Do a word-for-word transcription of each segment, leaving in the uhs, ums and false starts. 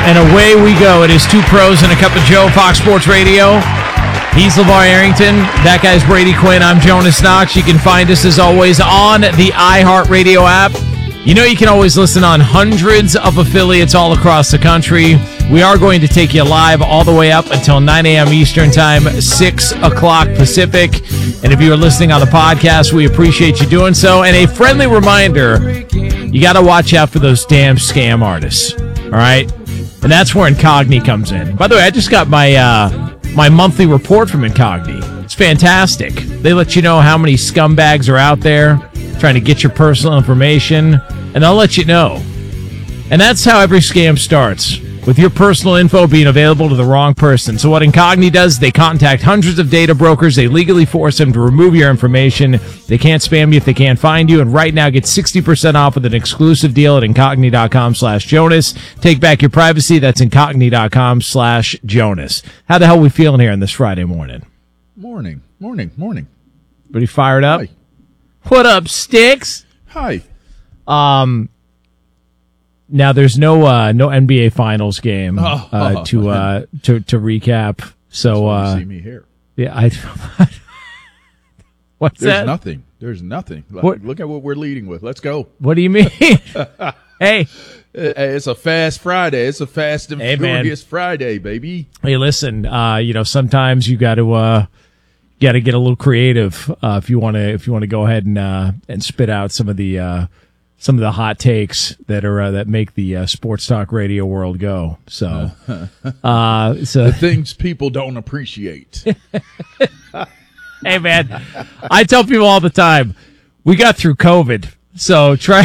And away we go. It is Two Pros and a Cup of Joe, Fox Sports Radio. He's LeVar Arrington. That guy's Brady Quinn. I'm Jonas Knox. You can find us, as always, on the iHeartRadio app. You know you can always listen on hundreds of affiliates all across the country. We are going to take you live all the way up until nine a.m. Eastern Time, six o'clock Pacific. And if you are listening on the podcast, we appreciate you doing so. And a friendly reminder, you got to watch out for those damn scam artists. All right? And that's where Incogni comes in. By the way, I just got my uh, my monthly report from Incogni. It's fantastic. They let you know how many scumbags are out there trying to get your personal information, and they'll let you know. And that's how every scam starts, with your personal info being available to the wrong person. So what Incogni does, they contact hundreds of data brokers. They legally force them to remove your information. They can't spam you if they can't find you. And right now, get sixty percent off with an exclusive deal at Incogni.com slash Jonas. Take back your privacy. That's Incogni.com slash Jonas. How the hell are we feeling here on this Friday morning? Morning, morning, morning. Pretty fired up? Hi. What up, Sticks? Hi. Um... Now there's no uh, no N B A Finals game oh, uh, oh, to uh, to to recap. So uh, you see me here. Yeah, I. What's There's that? nothing. There's nothing. What? Look at what we're leading with. Let's go. What do you mean? Hey, it's a fast Friday. It's a fast and hey, furious Friday, baby. Hey, listen. Uh, you know, sometimes you got to uh, got to get a little creative uh, if you want to if you want to go ahead and uh, and spit out some of the. Uh, Some of the hot takes that are uh, that make the uh, sports talk radio world go. So, uh, so the things people don't appreciate. Hey, man, I tell people all the time, we got through COVID, so try.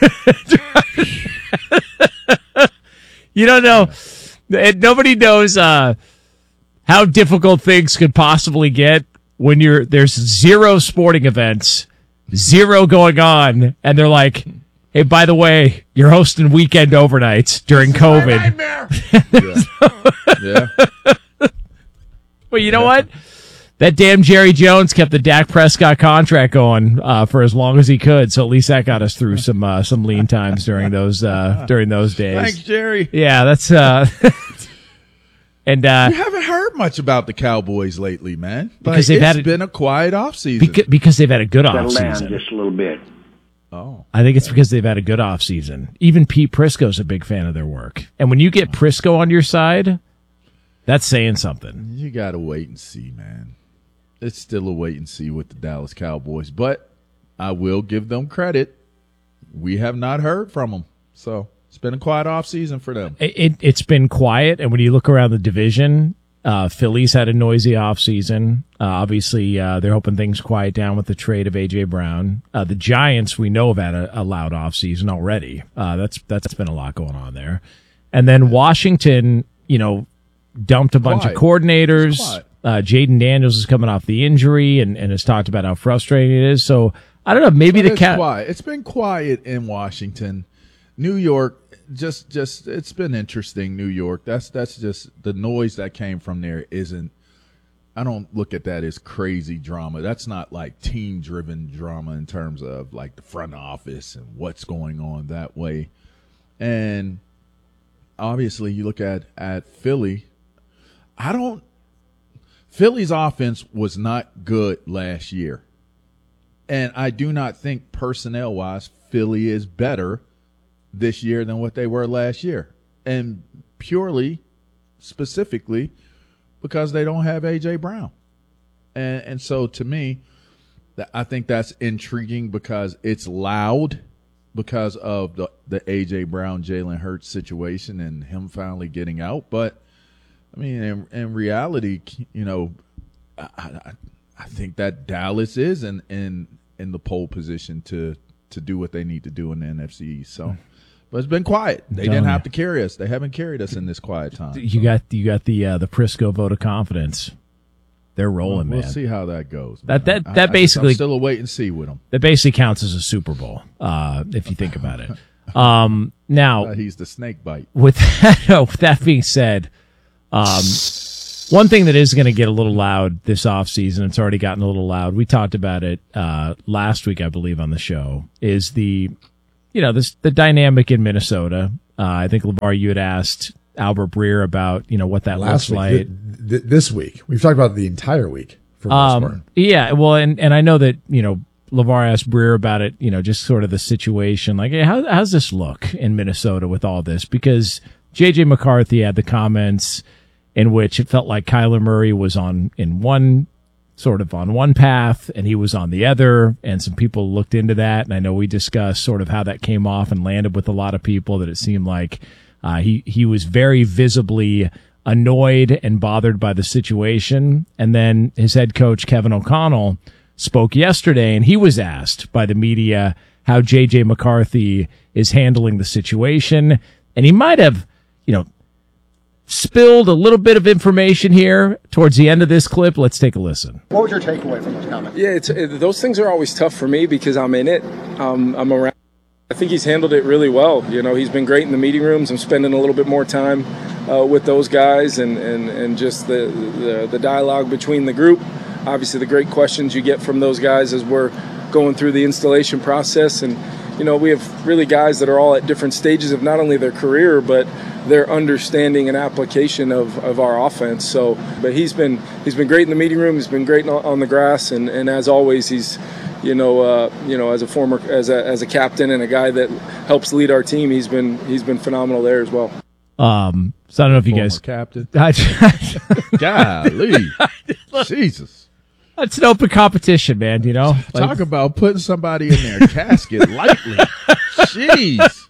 You don't know, nobody knows uh, how difficult things could possibly get when you're there's zero sporting events. Zero going on, and they're like, hey, by the way, you're hosting weekend overnights during COVID. Yeah. yeah. Well, you know what? That damn Jerry Jones kept the Dak Prescott contract going uh, for as long as he could, so at least that got us through some uh, some lean times during those uh, during those days. Thanks, Jerry. Yeah, that's uh and uh you haven't heard much about the Cowboys lately, man. Because like, they've it's had been a quiet offseason. Because, because they've had a good Settle down offseason. just a little bit. Oh, I think it's because they've had a good offseason. Even Pete Prisco's a big fan of their work. And when you get Prisco on your side, that's saying something. You got to wait and see, man. It's still a wait and see with the Dallas Cowboys. But I will give them credit. We have not heard from them. So it's been a quiet offseason for them. It, it, it's been quiet. And when you look around the division, uh, Philly's had a noisy offseason. Uh, obviously, uh, they're hoping things quiet down with the trade of A J. Brown. Uh, the Giants, we know, have had a, a loud offseason already. Uh, that's that's been a lot going on there. And then Washington, you know, dumped a bunch Quiet. of coordinators. Uh, Jaden Daniels is coming off the injury and, and has talked about how frustrating it is. So, I don't know, maybe But the it's cat. quiet. It's been quiet in Washington. New York, just just it's been interesting. New York, that's that's just the noise that came from there isn't. I don't look at that as crazy drama. That's not like team driven drama in terms of like the front office and what's going on that way. And obviously, you look at at Philly. I don't. Philly's offense was not good last year. And I do not think personnel-wise Philly is better this year than what they were last year. And purely, specifically, because they don't have A J. Brown. And and so to me, I think that's intriguing because it's loud because of the, the A J. Brown, Jalen Hurts situation and him finally getting out. But, I mean, in, in reality, you know, I, I, I think that Dallas is in, in in the pole position to to do what they need to do in the N F C East. So, but it's been quiet. They didn't have to carry us. They haven't carried us in this quiet time. You got you got the uh, the Prisco vote of confidence. They're rolling, we'll man. We'll see how that goes. That man. that that I, basically I'm still a wait and see with them. That basically counts as a Super Bowl, uh, if you think about it. Um, now uh, he's the snake bite. With that, no, with that being said, um, one thing that is going to get a little loud this offseason, it's already gotten a little loud. We talked about it uh, last week, I believe, on the show. Is the you know this the dynamic in Minnesota? Uh, I think LeVar, you had asked Albert Breer about, you know, what that Last looks week, like. th- th- this week. We've talked about the entire week for the most part. Um, yeah, well, and, and I know that, you know, LeVar asked Breer about it, you know, just sort of the situation. Like, hey, how, how's this look in Minnesota with all this? Because J J McCarthy had the comments in which it felt like Kyler Murray was on in one sort of on one path and he was on the other, and some people looked into that. And I know we discussed sort of how that came off and landed with a lot of people, that it seemed like uh, he, he was very visibly annoyed and bothered by the situation. And then his head coach, Kevin O'Connell, spoke yesterday, and he was asked by the media how J J McCarthy is handling the situation. And he might have, you know, spilled a little bit of information here towards the end of this clip. Let's take a listen. What was your takeaway from those comments? Yeah, it's, it, those things are always tough for me because I'm in it. Um, I'm around. I think he's handled it really well. You know, he's been great in the meeting rooms. I'm spending a little bit more time uh, with those guys and, and, and just the, the, the dialogue between the group. Obviously, the great questions you get from those guys as we're going through the installation process. And, you know, we have really guys that are all at different stages of not only their career, but their understanding and application of, of our offense. So, but he's been he's been great in the meeting room. He's been great on, on the grass, and, and as always, he's you know uh, you know as a former as a as a captain and a guy that helps lead our team. He's been he's been phenomenal there as well. Um, so I don't know if you Former guys, captain. golly, Jesus. It's an open competition, man. You know, Talk like, about putting somebody in their casket lightly. Jeez.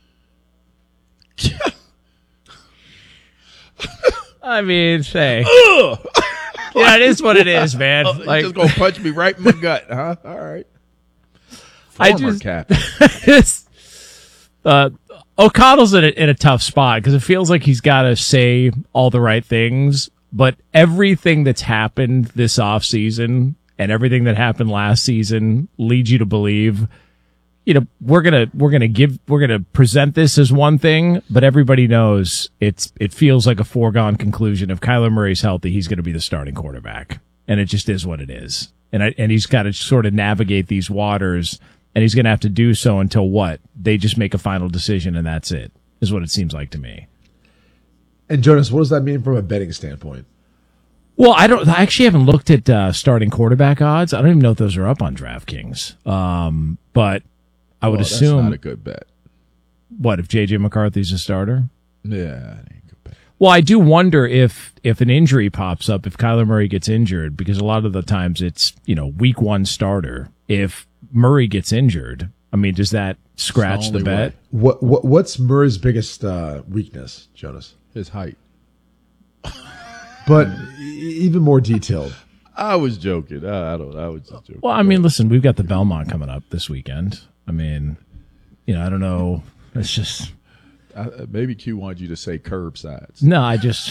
I mean, say, yeah, it is what it is, man. You Like, just gonna punch me right in my gut, huh? All right. I Former just- captain. it's, uh, O'Connell's in a, in a tough spot because it feels like he's got to say all the right things, but everything that's happened this offseason and everything that happened last season leads you to believe, you know, we're going to, we're going to give, we're going to present this as one thing, but everybody knows it's, it feels like a foregone conclusion. If Kyler Murray's healthy, he's going to be the starting quarterback, and it just is what it is. And I, and he's got to sort of navigate these waters, and he's going to have to do so until what? They just make a final decision, and that's it, is what it seems like to me. And Jonas, what does that mean from a betting standpoint? Well, I don't. I actually haven't looked at uh, starting quarterback odds. I don't even know if those are up on DraftKings. Um, but I would Well, assume that's not a good bet. what if J J McCarthy's a starter? Yeah, that ain't a good bet. Well, I do wonder if if an injury pops up, if Kyler Murray gets injured, because a lot of the times it's, you know, week one starter. If Murray gets injured, I mean, does that scratch the only bet? way. What, what What's Murray's biggest uh, weakness, Jonas? His height. But e- even more detailed. I was joking. I, I don't. I was just joking. Well, I mean, listen, we've got the Belmont coming up this weekend. I mean, you know, I don't know. It's just I, maybe Q wanted you to say curb sides. no. I just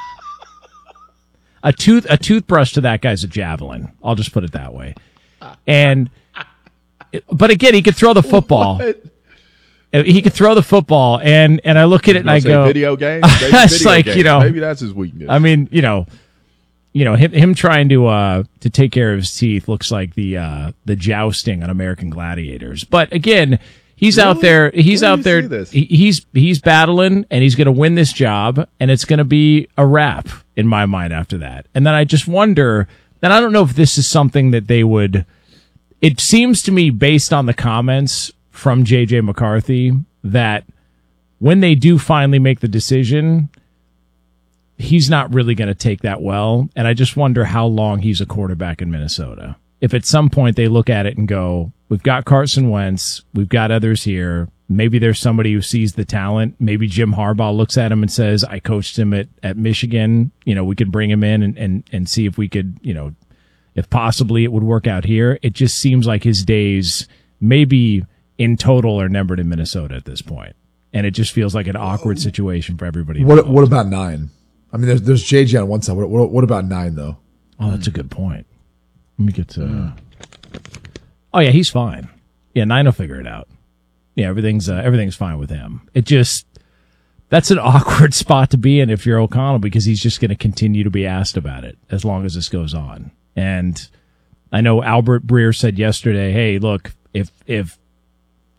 a tooth a toothbrush to that guy's a javelin. I'll just put it that way. And but again, he could throw the football. What? He could throw the football, and and I look at it and I Say go, video games. Maybe It's video like, games. you know, maybe that's his weakness. I mean, you know, you know, him, him trying to uh to take care of his teeth looks like the uh the jousting on American Gladiators. But again, he's out Really? there. He's Where do out you there. see this? He, he's he's battling, and he's going to win this job, and it's going to be a wrap in my mind after that. And then I just wonder. Then I don't know if this is something that they would. It seems to me, based on the comments from J J McCarthy, that when they do finally make the decision, he's not really going to take that well. And I just wonder how long he's a quarterback in Minnesota. If at some point they look at it and go, we've got Carson Wentz, we've got others here. Maybe there's somebody who sees the talent. Maybe Jim Harbaugh looks at him and says, I coached him at, at Michigan. You know, we could bring him in and, and, and see if we could, you know, if possibly it would work out here. It just seems like his days maybe in total are numbered in Minnesota at this point. And it just feels like an awkward situation for everybody. What involved. What about nine? I mean, there's there's J J on one side. What what, what about nine though? Oh, that's a good point. Let me get to. Oh yeah, he's fine. Yeah, nine will figure it out. Yeah, everything's uh, everything's fine with him. It just that's an awkward spot to be in if you're O'Connell, because he's just going to continue to be asked about it as long as this goes on. And I know Albert Breer said yesterday, "Hey, look, if if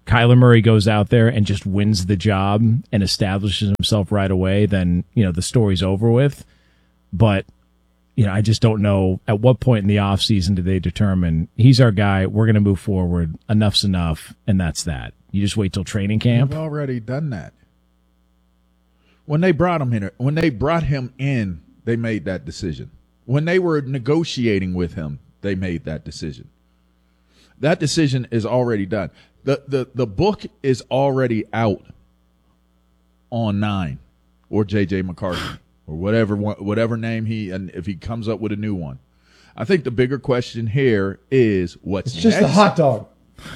Kyler Murray goes out there and just wins the job and establishes himself right away, then, you know, the story's over with. But, you know, I just don't know at what point in the offseason do they determine he's our guy, we're going to move forward, enough's enough, and that's that. You just wait till training camp? They've already done that. When they brought him in, when they brought him in, they made that decision. When they were negotiating with him, they made that decision. That decision is already done. The the the book is already out on Nine or J J McCarthy or whatever whatever name he, and if he comes up with a new one. I think the bigger question here is what's It's just next? a hot dog.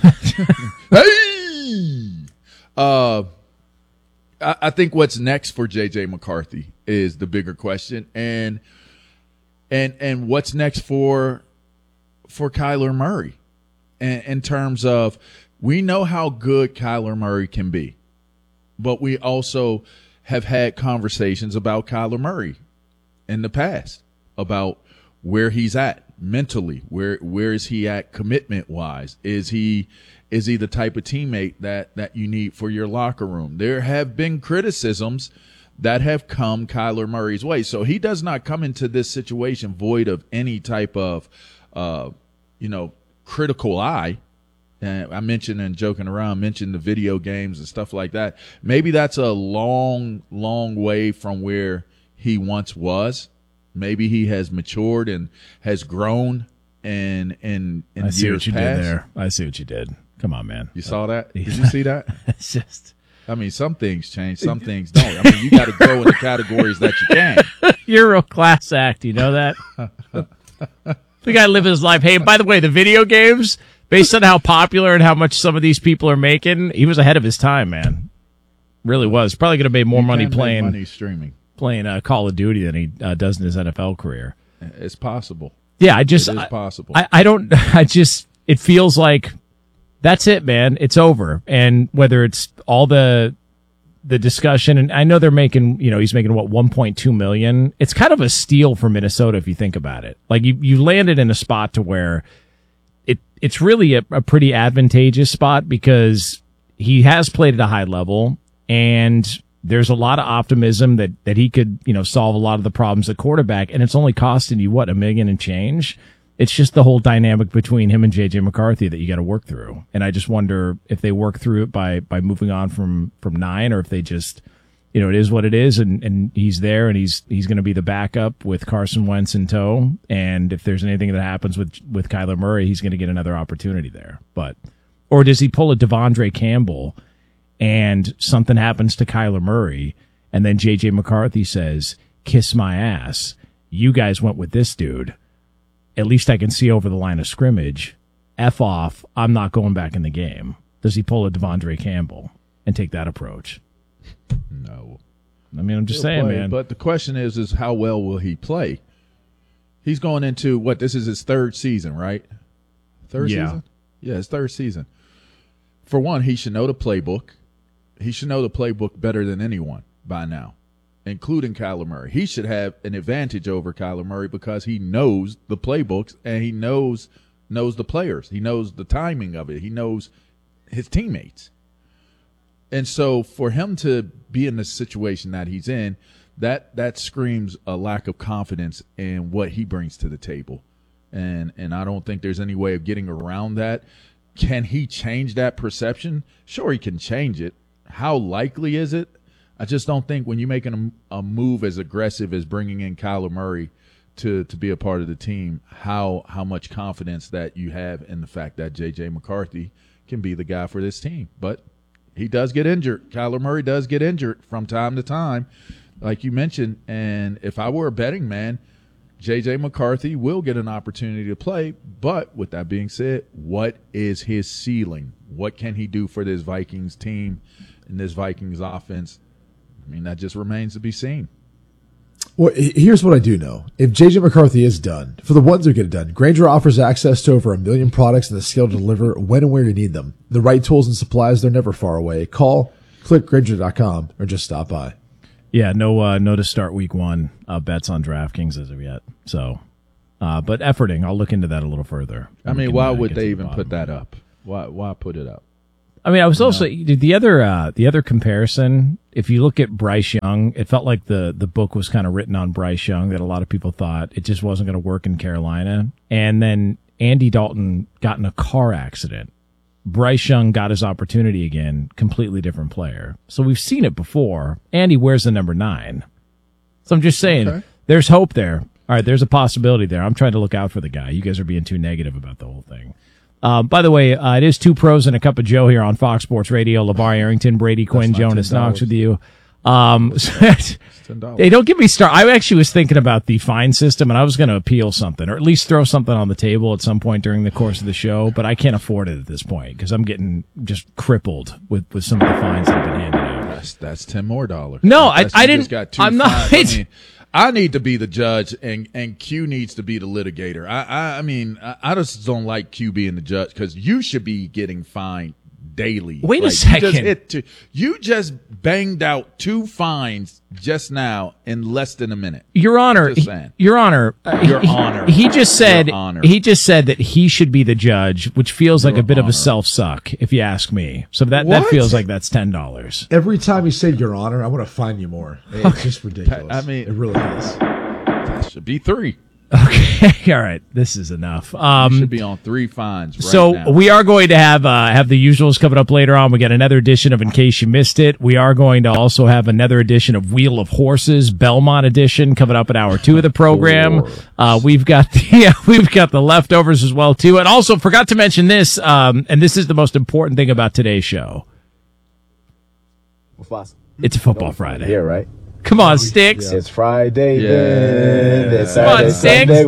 Hey! Uh, I, I think what's next for J J McCarthy is the bigger question, and and and what's next for for Kyler Murray, in, in terms of, we know how good Kyler Murray can be, but we also have had conversations about Kyler Murray in the past about where he's at mentally, where where is he at commitment wise? Is he is he the type of teammate that that you need for your locker room? There have been criticisms that have come Kyler Murray's way, so he does not come into this situation void of any type of uh, you know, critical eye. And I mentioned, and joking around, mentioned the video games and stuff like that. Maybe that's a long, long way from where he once was. Maybe he has matured and has grown in in, in I see years what you past. did there. I see what you did. Come on, man. You saw that? Did you see that? It's just, I mean, some things change, some things don't. I mean, you got to grow in the categories that you can. you're a real class act. You know that? The guy living his life. Hey, by the way, the video games, based on how popular and how much some of these people are making, he was ahead of his time, man. Really was. Probably going to make more You money can make playing money streaming. playing uh, Call of Duty than he uh, does in his N F L career. It's possible. Yeah, I just It is I- possible. I, I don't. I just. It feels like that's it, man. It's over. And whether it's all the the discussion, and I know they're making, you know, he's making what, one point two million. It's kind of a steal for Minnesota if you think about it. Like you, you landed in a spot to where it it's really a, a pretty advantageous spot because he has played at a high level, and there's a lot of optimism that that he could, you know, solve a lot of the problems at quarterback, and it's only costing you what, a million and change. It's just the whole dynamic between him and J J McCarthy that you got to work through. And I just wonder if they work through it by, by moving on from, from nine, or if they just, you know, it is what it is. And, and he's there, and he's, he's going to be the backup with Carson Wentz in tow. And if there's anything that happens with, with Kyler Murray, he's going to get another opportunity there. But, or does he pull a Devondre Campbell and something happens to Kyler Murray, and then J J McCarthy says, kiss my ass, you guys went with this dude. At least I can see over the line of scrimmage. F off. I'm not going back in the game. Does he pull a Devondre Campbell and take that approach? No. I mean, I'm just He'll saying, play, man. But the question is, is how well will he play? He's going into what? This is his third season, right? Third Yeah. season? Yeah, his third season. For one, he should know the playbook. He should know the playbook better than anyone by now, including Kyler Murray. He should have an advantage over Kyler Murray because he knows the playbooks and he knows knows the players. He knows the timing of it. He knows his teammates. And so for him to be in the situation that he's in, that that screams a lack of confidence in what he brings to the table. And and I don't think there's any way of getting around that. Can he change that perception? Sure, he can change it. How likely is it? I just don't think when you're making a, a move as aggressive as bringing in Kyler Murray to, to be a part of the team, how how much confidence that you have in the fact that J J McCarthy can be the guy for this team. But he does get injured. Kyler Murray does get injured from time to time, like you mentioned. And if I were a betting man, J J McCarthy will get an opportunity to play. But with that being said, what is his ceiling? What can he do for this Vikings team and this Vikings offense? I mean, that just remains to be seen. Well, he- here's what I do know. If J J McCarthy is done, for the ones who get it done, Grainger offers access to over a million products and the skill to deliver when and where you need them. The right tools and supplies, they're never far away. Call, click Grainger dot com, or just stop by. Yeah, no, uh, no to start week one uh, bets on DraftKings as of yet. So, uh, but efforting, I'll look into that a little further. I We mean, can, why uh, would get they to the even bottom. put that up? Why why put it up? I mean, I was also the other uh, the other comparison. If you look at Bryce Young, it felt like the the book was kind of written on Bryce Young, that a lot of people thought it just wasn't going to work in Carolina. And then Andy Dalton got in a car accident. Bryce Young got his opportunity again, completely different player. So we've seen it before. Andy wears the number nine. So I'm just saying, okay. There's hope there. All right, there's a possibility there. I'm trying to look out for the guy. You guys are being too negative about the whole thing. Um, by the way, uh, it is Two Pros and a Cup of Joe here on Fox Sports Radio. LeVar Arrington, Brady Quinn, Jonas Knox with you. Um, hey, don't get me started. I actually was thinking about the fine system, and I was going to appeal something, or at least throw something on the table at some point during the course of the show, but I can't afford it at this point because I'm getting just crippled with, with some of the fines that have been handed out. That's, that's ten more dollars. No, I, I didn't. Just got two I'm fines. not. I mean, I need to be the judge, and, and Q needs to be the litigator. I, I, I mean, I, I just don't like Q being the judge because you should be getting fined daily. Wait like, a second. You just, hit two, you just banged out two fines just now in less than a minute. Your Honor, just saying. Your Honor, uh, Your he, Honor. He just said Your Honor. he just said that he should be the judge, which feels like Your a bit Honor. of a self suck, if you ask me. So that What? that feels like that's ten dollars. Every time you say Your Honor, I want to fine you more. It's just ridiculous. I mean, it really is. That should be three. Okay, all right. This is enough. Um, You should be on three fines right so now. we are going to have uh, have the usuals coming up later on. We got another edition of In Case You Missed It. We are going to also have another edition of Wheel of Horses, Belmont edition, coming up at hour two of the program. Uh, we've got the yeah, we've got the leftovers as well too, and also forgot to mention this. Um, and this is the most important thing about today's show. It's a football Friday. Yeah, right. Come on, Sticks. It's Friday, Yeah. then. It's Come on, Saturday, Sticks. Sunday.